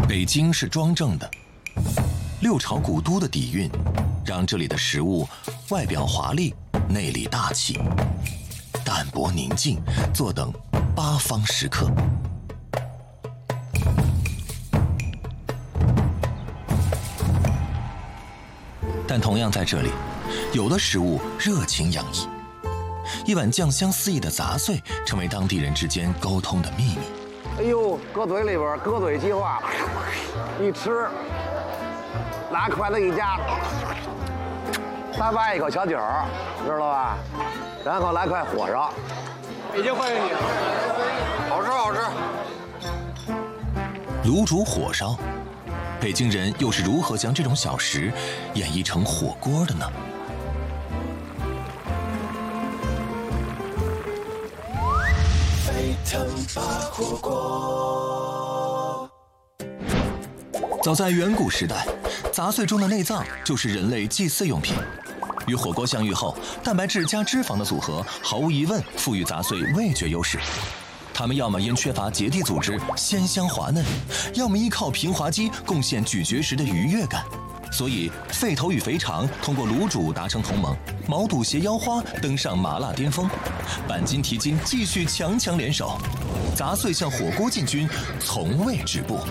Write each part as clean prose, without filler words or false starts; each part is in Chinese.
北京是庄正的，六朝古都的底蕴，让这里的食物外表华丽，内里大气，淡泊宁静，坐等八方食客。但同样在这里，有的食物热情洋溢，一碗酱香四溢的杂碎成为当地人之间沟通的秘密。 哎呦，搁嘴里边，搁嘴即化，一吃，拿筷子一夹，再挖一口小酒，知道吧？然后来块火烧。 北京欢迎你，好吃好吃。 卤煮火烧，北京人又是如何将这种小食演绎成火锅的呢？早在远古时代，杂碎中的内脏就是人类祭祀用品。与火锅相遇后，蛋白质加脂肪的组合毫无疑问赋予杂碎味觉优势。它们要么因缺乏结缔组织鲜香滑嫩，要么依靠平滑肌贡献咀嚼时的愉悦感。所以肺头与肥肠通过卤煮达成同盟，毛肚携腰花登上麻辣巅峰，板筋蹄筋继续强强联手，杂碎向火锅进军从未止步。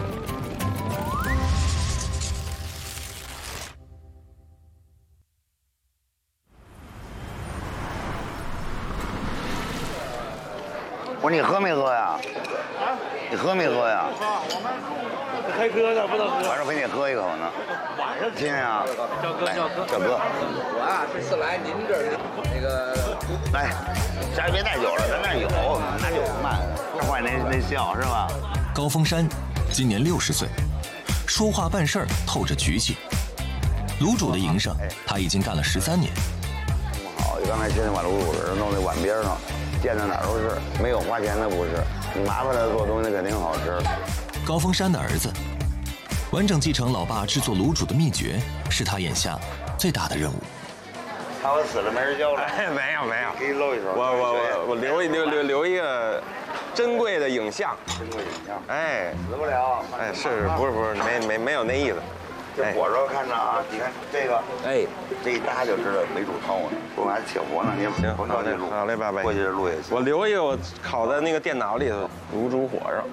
我说你喝没喝呀？你喝没喝呀？ 开喝呢，不能喝。 晚上陪你喝一口呢。 晚上今天啊， 叫哥叫哥叫哥， 我啊是次来您这儿那个， 来，家里别带酒了，咱这儿有，拿酒慢，坏那笑是吧？ 高峰山今年60岁，说话办事儿透着局气。卤煮的营生，他已经干了13年。 好，刚才现在把卤煮时弄那碗边上，见到哪儿都是，没有花钱的不是。你麻烦的做东西肯定好吃。 高峰山的儿子，完整继承老爸制作卤煮的秘诀，是他眼下最大的任务。 怕我死了没人教了？ 哎，没有没有， 给你露一手。 我留一个珍贵的影像。 珍贵影像。 哎， 死不了。 哎，是不是没有那意思。 这火烧看着啊，你看这个， 哎， 这一搭就知道没煮透呢。我还起活呢，您行， 甭着急录。 好嘞，爸爸， 过去录也行。 我留一个我烤在那个电脑里头，卤煮火烧。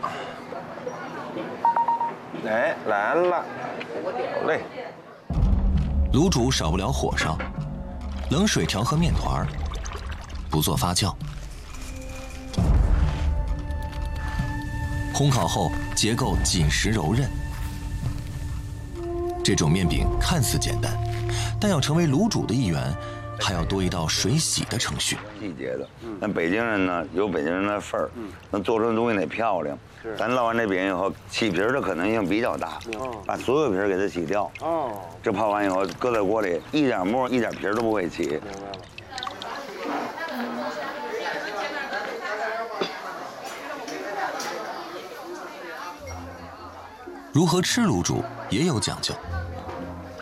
哎，来了，好嘞。 卤煮少不了火烧，冷水调和面团，不做发酵。烘烤后结构紧实柔韧。这种面饼看似简单，但要成为卤煮的一员，还要多一道水洗的程序。 细节的，但北京人呢有北京人的份儿，能做出东西得漂亮。咱烙完这饼以后，起皮的可能性比较大，把所有皮给它洗掉。哦，这泡完以后搁在锅里，一点沫一点皮都不会起。 如何吃卤煮也有讲究。